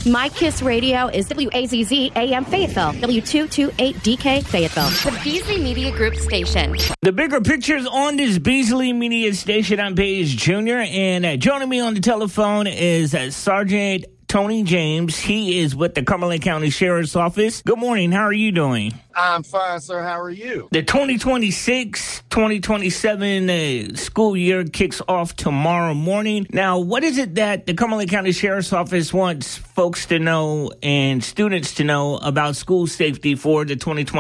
My Kiss Radio is WAZZ AM Fayetteville, W228DK Fayetteville, the Beasley Media Group station. The bigger pictures on this Beasley Media station. I'm Paige Jr. And joining me on the telephone is Sergeant Tony James. He is with the Cumberland County Sheriff's Office. Good morning. How are you doing? I'm fine, sir. How are you? The 2026-2027 school year kicks off tomorrow morning. Now, what is it that the Cumberland County Sheriff's Office wants folks to know and students to know about school safety for the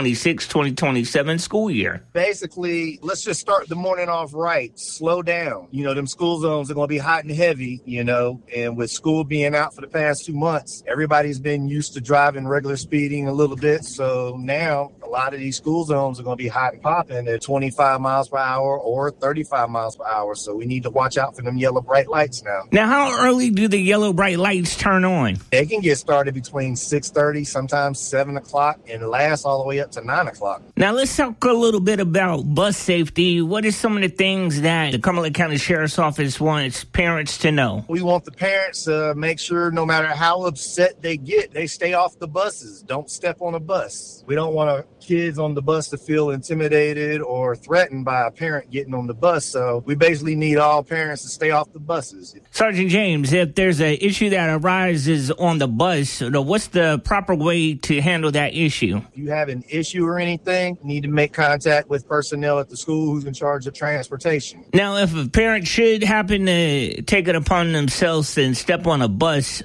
2026-2027 school year? Basically, let's just start the morning off right. Slow down. Them school zones are going to be hot and heavy, and with school being out for the past 2 months, everybody's been used to driving regular speeding a little bit. So now a lot of these school zones are going to be hot and popping at 25 miles per hour or 35 miles per hour. So we need to watch out for them yellow bright lights now. Now, how early do the yellow bright lights turn on? They can get started between 6:30, sometimes 7 o'clock, and last all the way up to 9 o'clock. Now, let's talk a little bit about bus safety. What are some of the things that the Cumberland County Sheriff's Office wants parents to know? We want the parents to make sure no matter how upset they get, they stay off the buses. Don't step on a bus. We don't want our kids on the bus to feel intimidated or threatened by a parent getting on the bus. So we basically need all parents to stay off the buses. Sergeant James, if there's an issue that arises on the bus, what's the proper way to handle that issue? If you have an issue or anything, you need to make contact with personnel at the school who's in charge of transportation. Now, if a parent should happen to take it upon themselves and step on a bus,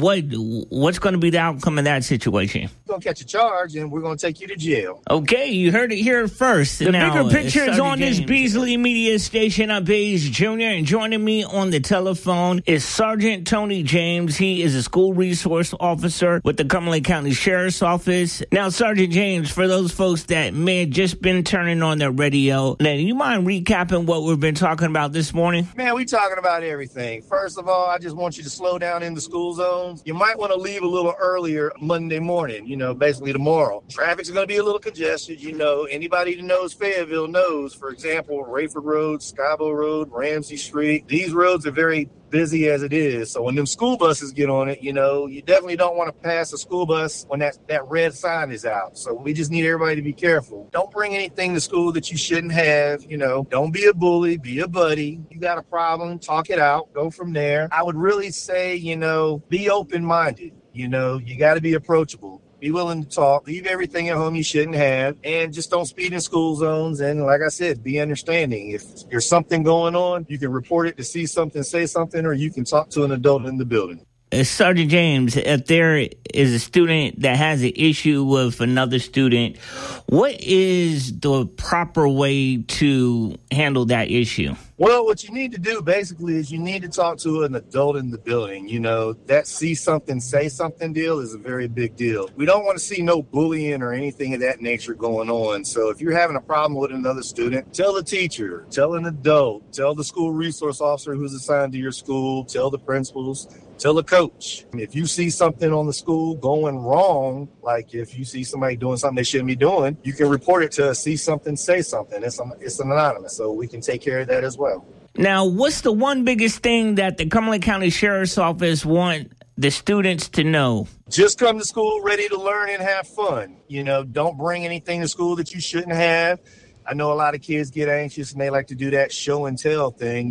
what's going to be the outcome of that situation? We're going to catch a charge and we're going to take you to jail. Okay, you heard it here first. The bigger picture is on this Beasley Media station. I'm Paige Jr. and joining me on the telephone is Sergeant Tony James. He is a school resource officer with the Cumberland County Sheriff's Office. Now, Sergeant James, for those folks that may have just been turning on their radio, now, do you mind recapping what we've been talking about this morning? Man, we talking about everything. First of all, I just want you to slow down in the school zones. You might want to leave a little earlier Monday morning, basically tomorrow. Traffic's going to be a little congested, Anybody who knows Fayetteville knows, for example, Rayford Road, Scarborough Road, Ramsey Street. These roads are very busy as it is. So when them school buses get on it, you definitely don't want to pass a school bus when that red sign is out. So we just need everybody to be careful. Don't bring anything to school that you shouldn't have. Don't be a bully, be a buddy. You got a problem, talk it out, go from there. I would really say, be open-minded. You got to be approachable. Be willing to talk. Leave everything at home you shouldn't have. And just don't speed in school zones. And like I said, be understanding. If there's something going on, you can report it to see something, say something, or you can talk to an adult in the building. Sergeant James, if there is a student that has an issue with another student, what is the proper way to handle that issue? Well, what you need to do basically is you need to talk to an adult in the building. That see something, say something deal is a very big deal. We don't want to see no bullying or anything of that nature going on. So if you're having a problem with another student, tell the teacher, tell an adult, tell the school resource officer who's assigned to your school, tell the principals, tell the coach. If you see something on the school going wrong, like if you see somebody doing something they shouldn't be doing, you can report it to See Something, Say Something. It's anonymous, so we can take care of that as well. Now, what's the one biggest thing that the Cumberland County Sheriff's Office want the students to know? Just come to school ready to learn and have fun. Don't bring anything to school that you shouldn't have. I know a lot of kids get anxious and they like to do that show and tell thing,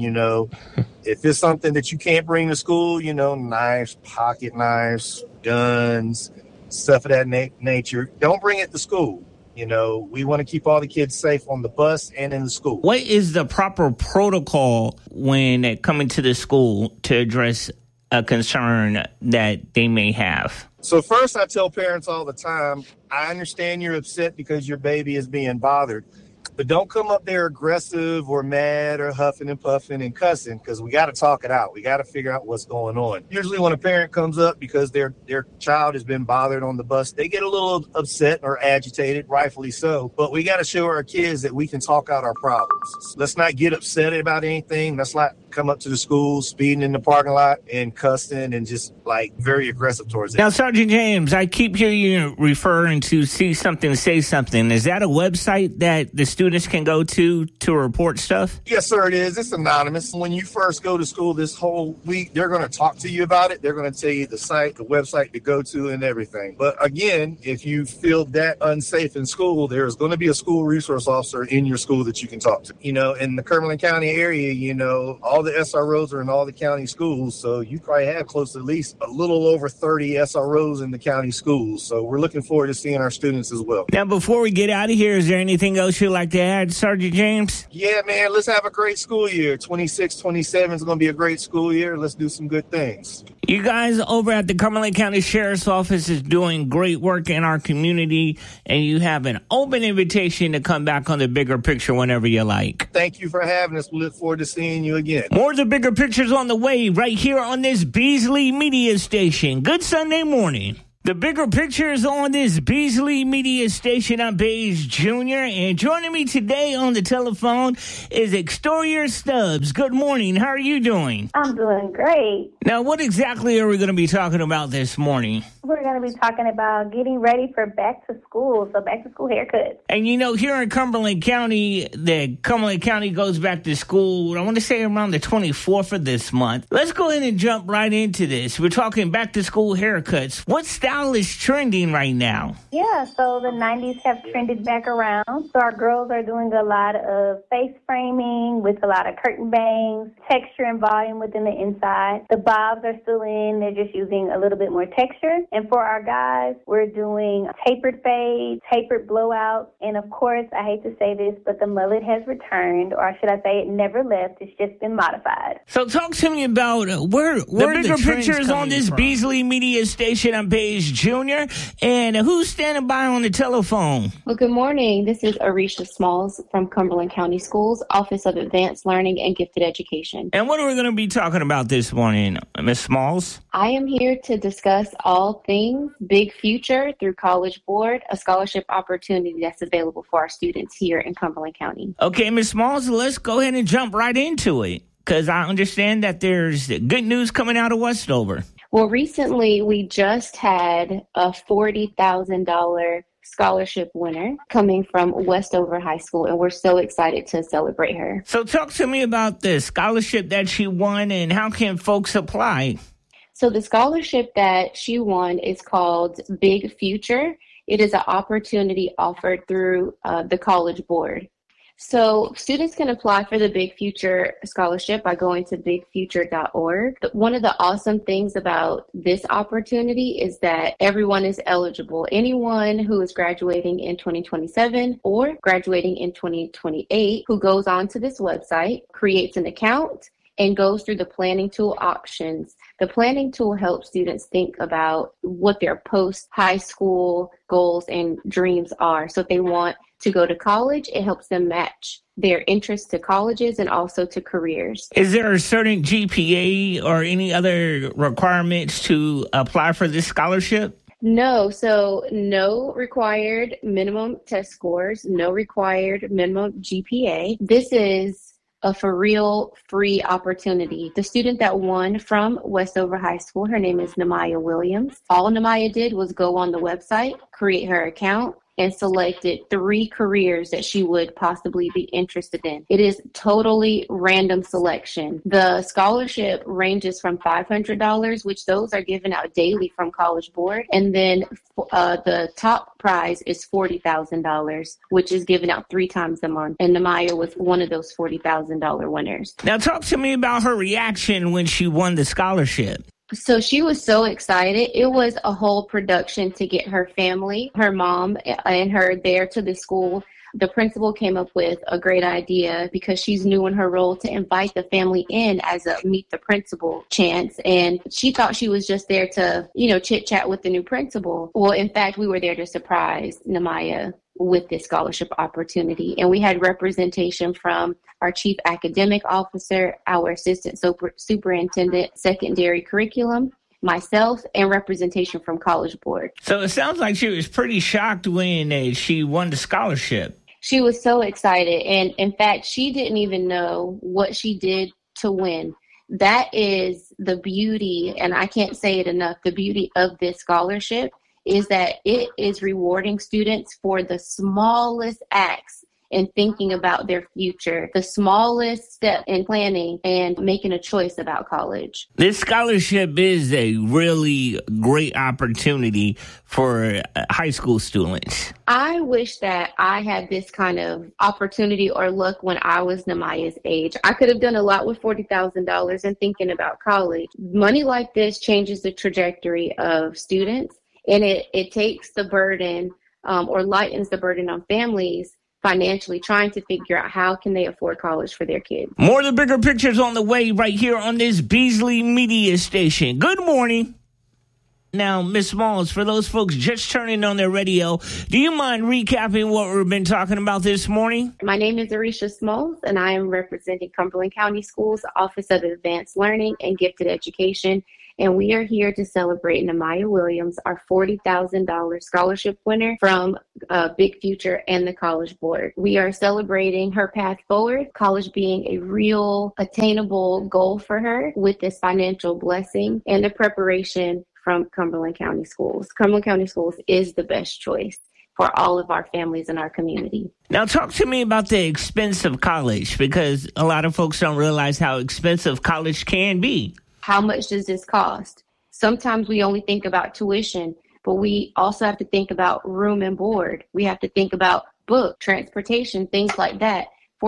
If it's something that you can't bring to school, knives, pocket knives, guns, stuff of that nature, don't bring it to school. We want to keep all the kids safe on the bus and in the school. What is the proper protocol when coming to the school to address a concern that they may have? So first, I tell parents all the time, I understand you're upset because your baby is being bothered. But don't come up there aggressive or mad or huffing and puffing and cussing, because we got to talk it out. We got to figure out what's going on. Usually when a parent comes up because their child has been bothered on the bus, they get a little upset or agitated, rightfully so. But we got to show our kids that we can talk out our problems. Let's not get upset about anything. Let's come up to the school, speeding in the parking lot and cussing and just like very aggressive towards it. Now, Sergeant James, I keep hearing you referring to See Something, Say Something. Is that a website that the students can go to report stuff? Yes, sir, it is. It's anonymous. When you first go to school this whole week, they're going to talk to you about it. They're going to tell you the site, the website to go to and everything. But again, if you feel that unsafe in school, there's going to be a school resource officer in your school that you can talk to. You know, in the Cumberland County area, you know, all the SROs are in all the county schools. So you probably have close to at least a little over 30 SROs in the county schools. So we're looking forward to seeing our students as well. Now, before we get out of here, is there anything else you'd like to add, Sergeant James? Yeah, man, let's have a great school year. 26-27 is going to be a great school year. Let's do some good things. You guys over at the Cumberland County Sheriff's Office is doing great work in our community, and you have an open invitation to come back on The Bigger Picture whenever you like. Thank you for having us. We look forward to seeing you again. More of The Bigger Pictures on the way right here on this Beasley Media Station. Good Sunday morning. The Bigger Picture is on this Beasley Media Station. I'm Beige Jr. And joining me today on the telephone is Exterior Stubbs. Good morning. How are you doing? I'm doing great. Now, what exactly are we going to be talking about this morning? We're going to be talking about getting ready for back to school, so back to school haircuts. And you know, here in Cumberland County, the Cumberland County goes back to school, I want to say around the 24th of this month. Let's go ahead and jump right into this. We're talking back to school haircuts. What style is trending right now? Yeah, so the 90s have trended back around. So our girls are doing a lot of face framing with a lot of curtain bangs, texture and volume within the inside. The bobs are still in. They're just using a little bit more texture. And for our guys, we're doing tapered fade, tapered blowout, and of course, I hate to say this, but the mullet has returned, or should I say it never left. It's just been modified. So talk to me about where the Bigger Picture is on this Beasley Media Station. I'm Beige Jr. And who's standing by on the telephone? Well, good morning. This is Arisha Smalls from Cumberland County Schools, Office of Advanced Learning and Gifted Education. And what are we going to be talking about this morning, Ms. Smalls? I am here to discuss all things Big Future through College Board, a scholarship opportunity that's available for our students here in Cumberland County. Okay, Ms. Smalls, let's go ahead and jump right into it, because I understand that there's good news coming out of Westover. Well, recently we just had a $40,000 scholarship winner coming from Westover High School, and we're so excited to celebrate her. So talk to me about the scholarship that she won and how can folks apply? So the scholarship that she won is called Big Future. It is an opportunity offered through the College Board. So students can apply for the Big Future scholarship by going to bigfuture.org. One of the awesome things about this opportunity is that everyone is eligible. Anyone who is graduating in 2027 or graduating in 2028 who goes onto this website, creates an account, and goes through the planning tool options. The planning tool helps students think about what their post-high school goals and dreams are. So if they want to go to college, it helps them match their interests to colleges and also to careers. Is there a certain GPA or any other requirements to apply for this scholarship? No, so no required minimum test scores, no required minimum GPA. This is a for real free opportunity. The student that won from Westover High School, her name is Namaya Williams. All Namaya did was go on the website, create her account, and selected 3 careers that she would possibly be interested in. It is totally random selection. The scholarship ranges from $500, which those are given out daily from College Board, and then the top prize is $40,000, which is given out 3 times a month. And Namaya was one of those $40,000 winners. Now talk to me about her reaction when she won the scholarship. So she was so excited. It was a whole production to get her family, her mom, and her there to the school. The principal came up with a great idea because she's new in her role to invite the family in as a meet the principal chance. And she thought she was just there to, chit chat with the new principal. Well, in fact, we were there to surprise Namaya with this scholarship opportunity. And we had representation from our chief academic officer, our assistant superintendent, secondary curriculum, myself, and representation from College Board. So it sounds like she was pretty shocked when she won the scholarship. She was so excited. And in fact, she didn't even know what she did to win. That is the beauty, and I can't say it enough, the beauty of this scholarship is that it is rewarding students for the smallest acts in thinking about their future, the smallest step in planning and making a choice about college. This scholarship is a really great opportunity for high school students. I wish that I had this kind of opportunity or luck when I was Namaya's age. I could have done a lot with $40,000 and thinking about college. Money like this changes the trajectory of students, and it takes the burden or lightens the burden on families financially trying to figure out how can they afford college for their kids. More of the bigger pictures on the way right here on this Beasley Media Station. Good morning. Now, Ms. Smalls, for those folks just turning on their radio, do you mind recapping what we've been talking about this morning? My name is Arisha Smalls, and I am representing Cumberland County Schools Office of Advanced Learning and Gifted Education. And we are here to celebrate Namaya Williams, our $40,000 scholarship winner from Big Future and the College Board. We are celebrating her path forward, college being a real attainable goal for her with this financial blessing and the preparation from Cumberland County Schools. Cumberland County Schools is the best choice for all of our families in our community. Now, talk to me about the expense of college, because a lot of folks don't realize how expensive college can be. How much does this cost? Sometimes we only think about tuition, but we also have to think about room and board. We have to think about book, transportation, things like that.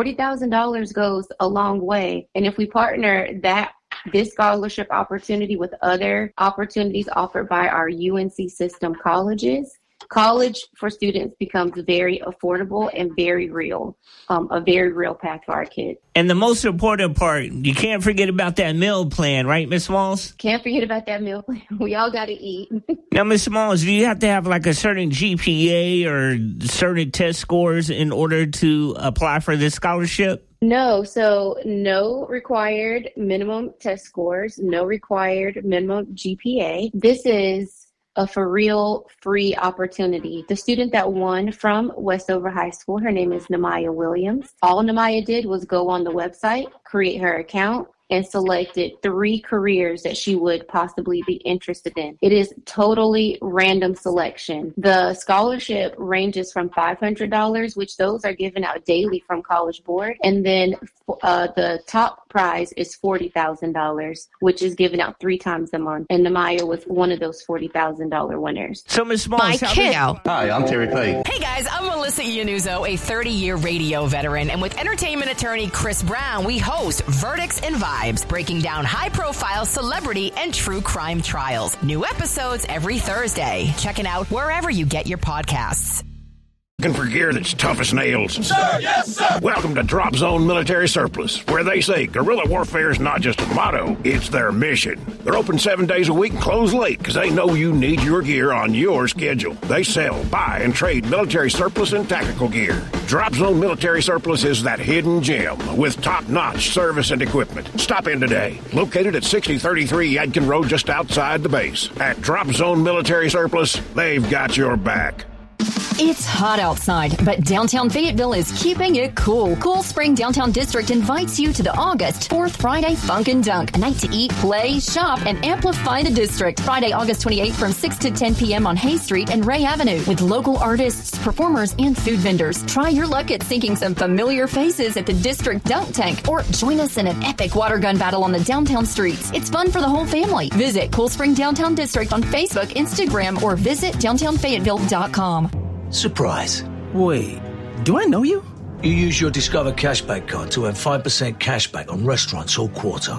$40,000 goes a long way. And if we partner this scholarship opportunity with other opportunities offered by our UNC system colleges, college for students becomes very affordable and very real, a very real path for our kids. And the most important part, you can't forget about that meal plan, right, Ms. Smalls? Can't forget about that meal plan. We all got to eat. Now, Ms. Smalls, do you have to have like a certain GPA or certain test scores in order to apply for this scholarship? No, so no required minimum test scores, no required minimum GPA. This is a for real free opportunity. The student that won from Westover High School, her name is Namaya Williams. All Namaya did was go on the website, create her account, and selected 3 careers that she would possibly be interested in. It is totally random selection. The scholarship ranges from $500, which those are given out daily from College Board, and then the top prize is $40,000, which is given out 3 times a month. And Namaya was one of those $40,000 winners. So, Ms. Smalls, Hi, I'm Terry Pate. Hey guys, I'm Melissa Iannuzzo, a 30-year radio veteran, and with entertainment attorney Chris Brown, we host Verdicts and Vibes, breaking down high-profile celebrity and true crime trials. New episodes every Thursday. Check it out wherever you get your podcasts. Looking for gear that's tough as nails? Sir, yes, sir! Welcome to Drop Zone Military Surplus, where they say guerrilla warfare is not just a motto, it's their mission. They're open 7 days a week and close late because they know you need your gear on your schedule. They sell, buy, and trade military surplus and tactical gear. Drop Zone Military Surplus is that hidden gem with top-notch service and equipment. Stop in today. Located at 6033 Yadkin Road just outside the base. At Drop Zone Military Surplus, they've got your back. It's hot outside, but downtown Fayetteville is keeping it cool. Cool Spring Downtown District invites you to the August 4th Friday Funk and Dunk, a night to eat, play, shop, and amplify the district. Friday, August 28th from 6 to 10 p.m. on Hay Street and Ray Avenue with local artists, performers, and food vendors. Try your luck at sinking some familiar faces at the District Dunk Tank or join us in an epic water gun battle on the downtown streets. It's fun for the whole family. Visit Cool Spring Downtown District on Facebook, Instagram, or visit downtownfayetteville.com. Surprise. Wait, do I know you? You use your Discover Cashback card to earn 5% cashback on restaurants all quarter.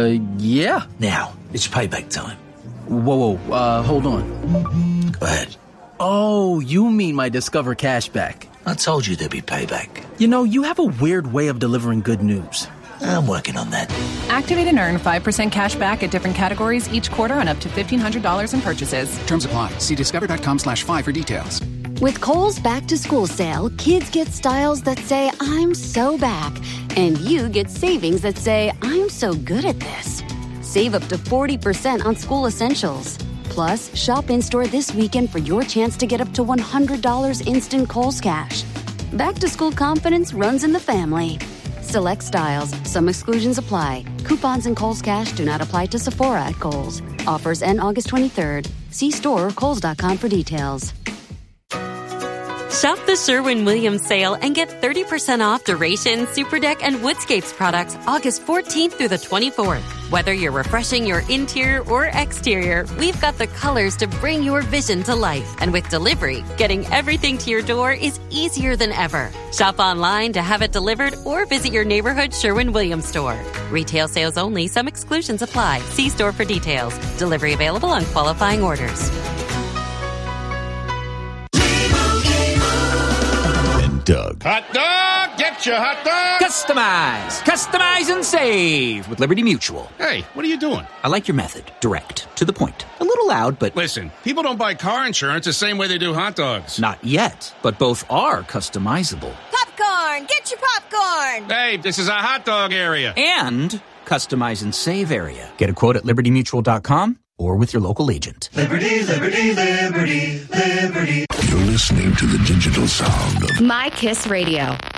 Yeah. Now, it's payback time. Whoa, hold on. Go ahead. Oh, you mean my Discover Cashback. I told you there'd be payback. You know, you have a weird way of delivering good news. I'm working on that. Activate and earn 5% cash back at different categories each quarter on up to $1,500 in purchases. Terms apply. See discover.com/5 for details. With Kohl's Back to School sale, kids get styles that say, I'm so back. And you get savings that say, I'm so good at this. Save up to 40% on school essentials. Plus, shop in-store this weekend for your chance to get up to $100 instant Kohl's cash. Back to school confidence runs in the family. Select styles. Some exclusions apply. Coupons and Kohl's Cash do not apply to Sephora at Kohl's. Offers end August 23rd. See store or Kohl's.com for details. Shop the Sherwin-Williams sale and get 30% off Duration, Superdeck, and Woodscapes products August 14th through the 24th. Whether you're refreshing your interior or exterior, we've got the colors to bring your vision to life. And with delivery, getting everything to your door is easier than ever. Shop online to have it delivered or visit your neighborhood Sherwin-Williams store. Retail sales only. Some exclusions apply. See store for details. Delivery available on qualifying orders. Doug. Hot dog! Get your hot dog! Customize and save with Liberty Mutual. Hey, what are you doing? I like your method. Direct. To the point. A little loud, but... Listen, people don't buy car insurance the same way they do hot dogs. Not yet, but both are customizable. Popcorn! Get your popcorn! Hey, this is a hot dog area. And customize and save area. Get a quote at libertymutual.com or with your local agent. Liberty, liberty, liberty, liberty. You're listening to the digital sound of My Kiss Radio.